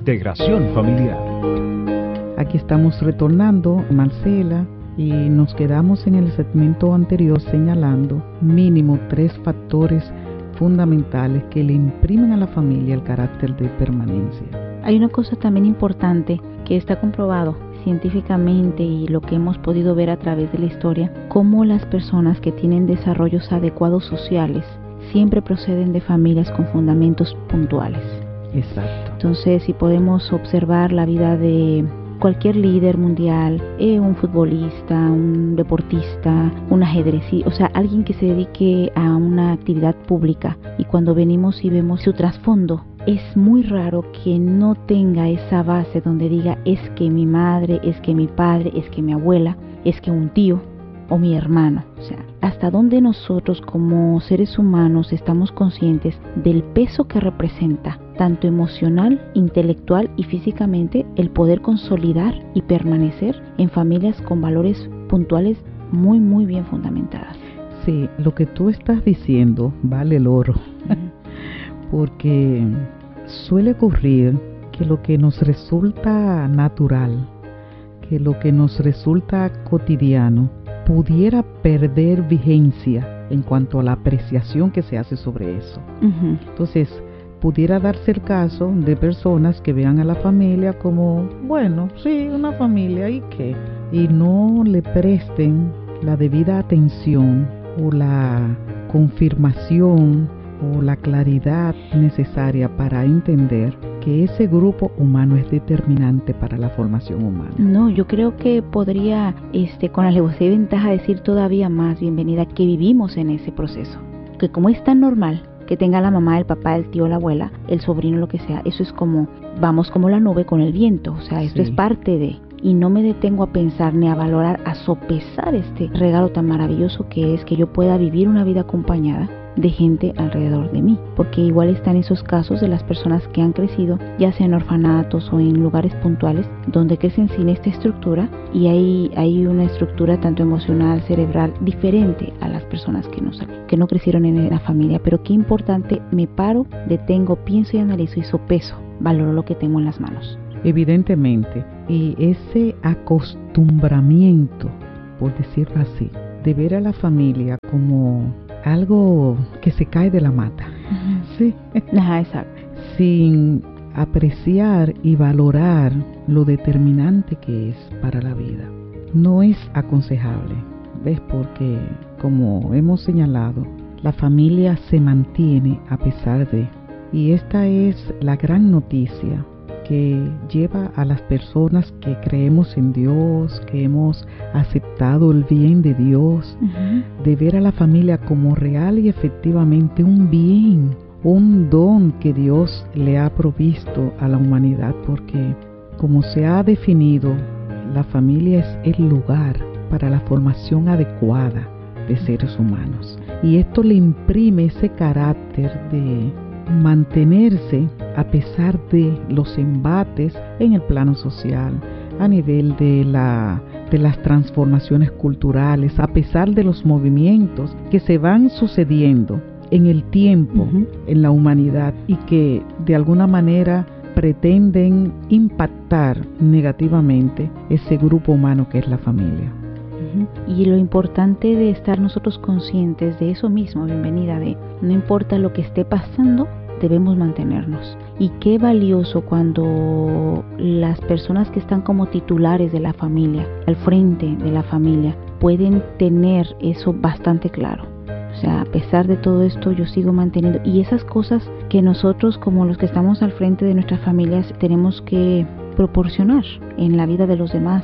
Integración familiar. Aquí estamos retornando, Marcela, y nos quedamos en el segmento anterior señalando mínimo 3 factores fundamentales que le imprimen a la familia el carácter de permanencia. Hay una cosa también importante que está comprobado científicamente y lo que hemos podido ver a través de la historia, cómo las personas que tienen desarrollos adecuados sociales siempre proceden de familias con fundamentos puntuales. Exacto. Entonces, si podemos observar la vida de cualquier líder mundial, un futbolista, un deportista, un ajedrecista, o sea, alguien que se dedique a una actividad pública, y cuando venimos y vemos su trasfondo, es muy raro que no tenga esa base donde diga es que mi madre, es que mi padre, es que mi abuela, es que un tío o mi hermano. O sea, hasta dónde nosotros como seres humanos estamos conscientes del peso que representa, tanto emocional, intelectual y físicamente, el poder consolidar y permanecer en familias con valores puntuales muy, muy bien fundamentadas. Sí, lo que tú estás diciendo vale el oro, porque suele ocurrir que lo que nos resulta natural, que lo que nos resulta cotidiano, pudiera perder vigencia en cuanto a la apreciación que se hace sobre eso. Entonces, pudiera darse el caso de personas que vean a la familia como, bueno, sí, una familia, ¿y qué? Y no le presten la debida atención o la confirmación o la claridad necesaria para entender que ese grupo humano es determinante para la formación humana. No, yo creo que podría, con la alevosía y ventaja, decir todavía más, bienvenida, que vivimos en ese proceso. Que como es tan normal que tenga la mamá, el papá, el tío, la abuela, el sobrino, lo que sea, eso es como, vamos como la nube con el viento, o sea, esto es parte de... Y no me detengo a pensar ni a valorar, a sopesar este regalo tan maravilloso que es que yo pueda vivir una vida acompañada de gente alrededor de mí, porque igual están esos casos de las personas que han crecido ya sea en orfanatos o en lugares puntuales donde crecen sin esta estructura, y hay una estructura tanto emocional, cerebral, diferente a las personas que no crecieron en la familia. Pero qué importante, me paro, detengo, pienso y analizo y sopeso, valoro lo que tengo en las manos. Evidentemente, y ese acostumbramiento, por decirlo así, de ver a la familia como algo que se cae de la mata, sí, Exacto. sin apreciar y valorar lo determinante que es para la vida, no es aconsejable, ¿ves? Porque, como hemos señalado, la familia se mantiene a pesar de, y esta es la gran noticia que lleva a las personas que creemos en Dios, que hemos aceptado el bien de Dios, de ver a la familia como real y efectivamente un bien, un don que Dios le ha provisto a la humanidad, porque como se ha definido, la familia es el lugar para la formación adecuada de seres humanos, y esto le imprime ese carácter de mantenerse a pesar de los embates en el plano social, a nivel de las transformaciones culturales, a pesar de los movimientos que se van sucediendo en el tiempo en la humanidad y que de alguna manera pretenden impactar negativamente ese grupo humano que es la familia. Y lo importante de estar nosotros conscientes de eso mismo, bienvenida, de no importa lo que esté pasando, debemos mantenernos. Y qué valioso cuando las personas que están como titulares de la familia, al frente de la familia, pueden tener eso bastante claro. O sea, a pesar de todo esto, yo sigo manteniendo, y esas cosas que nosotros como los que estamos al frente de nuestras familias tenemos que proporcionar en la vida de los demás,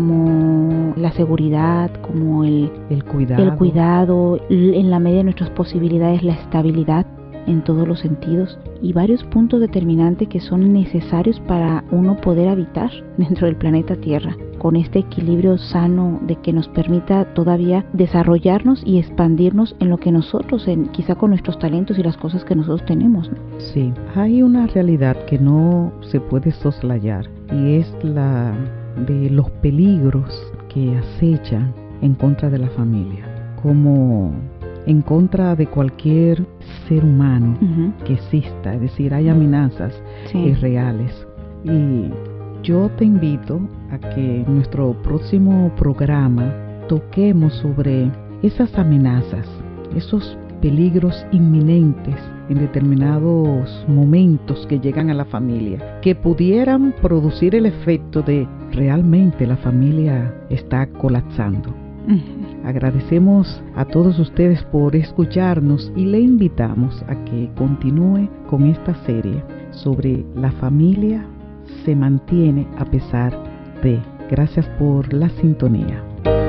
como la seguridad, como el cuidado, en la medida de nuestras posibilidades, la estabilidad en todos los sentidos, y varios puntos determinantes que son necesarios para uno poder habitar dentro del planeta Tierra, con este equilibrio sano de que nos permita todavía desarrollarnos y expandirnos en lo que nosotros, quizá con nuestros talentos y las cosas que nosotros tenemos, ¿no? Sí, hay una realidad que no se puede soslayar, y es la de los peligros que acechan en contra de la familia, como en contra de cualquier ser humano que exista. Es decir, hay amenazas reales, Y yo te invito a que en nuestro próximo programa toquemos sobre esas amenazas, esos peligros inminentes en determinados momentos que llegan a la familia, que pudieran producir el efecto de realmente la familia está colapsando. Agradecemos a todos ustedes por escucharnos y le invitamos a que continúe con esta serie sobre la familia se mantiene a pesar de. Gracias por la sintonía.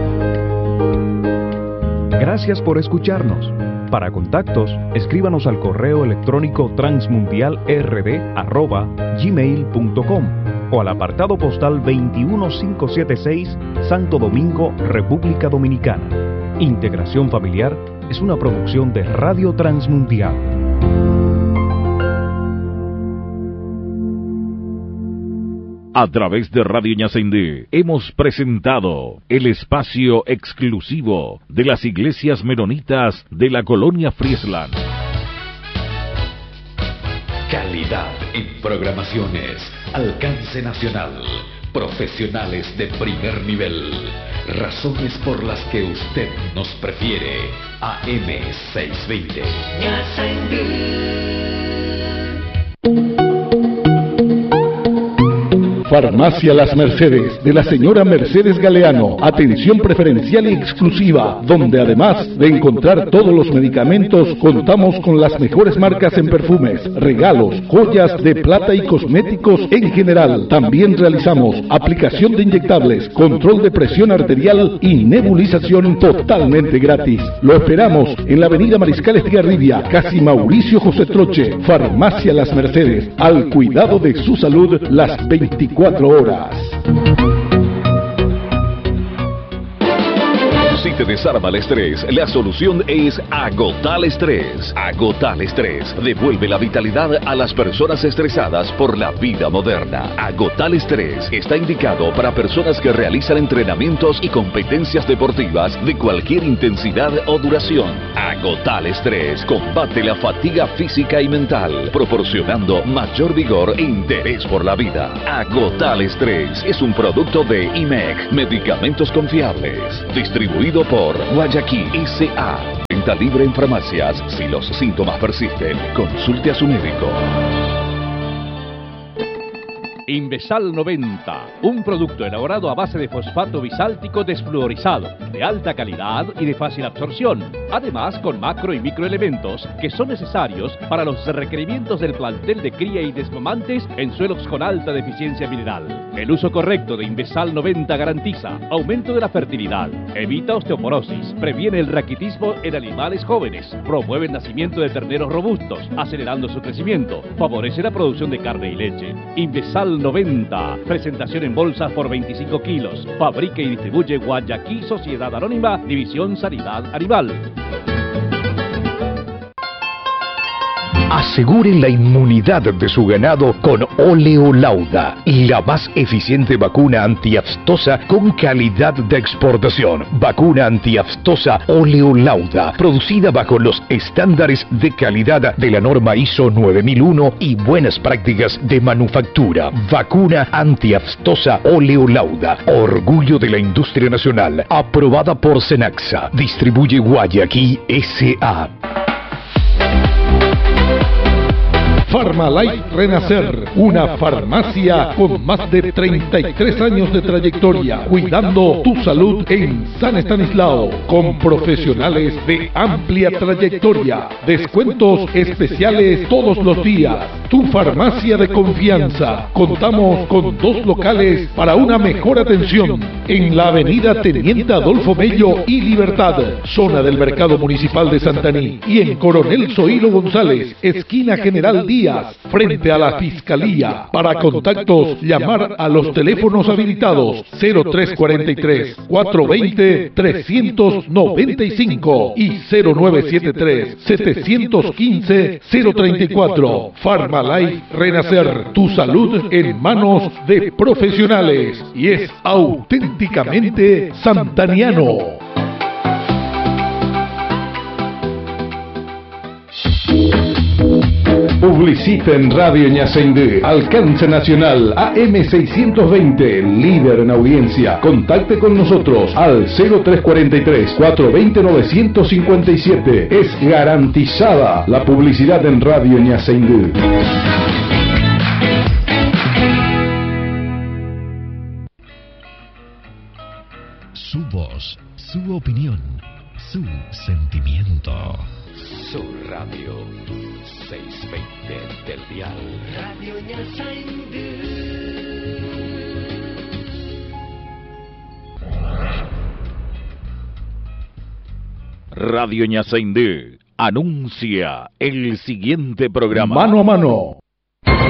Gracias por escucharnos. Para contactos, escríbanos al correo electrónico transmundialrd@gmail.com o al apartado postal 21576, Santo Domingo, República Dominicana. Integración Familiar es una producción de Radio Transmundial. A través de Radio Ñacendé hemos presentado el espacio exclusivo de las iglesias menonitas de la colonia Friesland. Calidad en programaciones, alcance nacional, profesionales de primer nivel, razones por las que usted nos prefiere. AM 620. Farmacia Las Mercedes, de la señora Mercedes Galeano. Atención preferencial y exclusiva, donde además de encontrar todos los medicamentos, contamos con las mejores marcas en perfumes, regalos, joyas de plata y cosméticos en general. También realizamos aplicación de inyectables, control de presión arterial y nebulización totalmente gratis. Lo esperamos en la avenida Mariscal Estigarribia, casi Mauricio José Troche. Farmacia Las Mercedes, al cuidado de su salud las 24 horas. Si te desarma el estrés, la solución es Agotal Estrés. Agotal Estrés devuelve la vitalidad a las personas estresadas por la vida moderna. Agotal Estrés está indicado para personas que realizan entrenamientos y competencias deportivas de cualquier intensidad o duración. Agotal Estrés combate la fatiga física y mental, proporcionando mayor vigor e interés por la vida. Agotal Estrés es un producto de IMEC, Medicamentos Confiables, distribuido por Guayaquil S.A. Venta libre en farmacias. Si los síntomas persisten, consulte a su médico. Invesal 90, un producto elaborado a base de fosfato bisáltico desfluorizado, de alta calidad y de fácil absorción, además con macro y microelementos que son necesarios para los requerimientos del plantel de cría y desmamantes en suelos con alta deficiencia mineral. El uso correcto de Invesal 90 garantiza aumento de la fertilidad, evita osteoporosis, previene el raquitismo en animales jóvenes, promueve el nacimiento de terneros robustos, acelerando su crecimiento, favorece la producción de carne y leche. Invesal 90, presentación en bolsas por 25 kilos, fabrica y distribuye Guayaquil Sociedad Anónima, División Sanidad Animal. Aseguren la inmunidad de su ganado con Oleolauda, la más eficiente vacuna antiaftosa con calidad de exportación. Vacuna antiaftosa Oleolauda, producida bajo los estándares de calidad de la norma ISO 9001 y buenas prácticas de manufactura. Vacuna antiaftosa Oleolauda, orgullo de la industria nacional, aprobada por Senaxa. Distribuye Guayaquil S.A. Farmalife Renacer, una farmacia con más de 33 años de trayectoria, cuidando tu salud en San Estanislao, con profesionales de amplia trayectoria, descuentos especiales todos los días. Tu farmacia de confianza. Contamos con 2 locales para una mejor atención en la avenida Teniente Adolfo Mello y Libertad, zona del Mercado Municipal de Santaní, y en Coronel Zoilo González, esquina General Díaz, frente a la Fiscalía. Para contactos, llamar a los teléfonos habilitados 0343-420-395 y 0973-715-034. Farmalife Renacer, tu salud en manos de profesionales, y es auténticamente santaniano. Publicita en Radio Ñaceindú. Alcance nacional AM620, líder en audiencia. Contacte con nosotros al 0343-420-957. Es garantizada la publicidad en Radio Ñaceindú. Su voz, su opinión, su sentimiento. Su radio 620 del dial. Radio Ñaceindú. Radio Ñaceindú anuncia el siguiente programa. Mano a mano.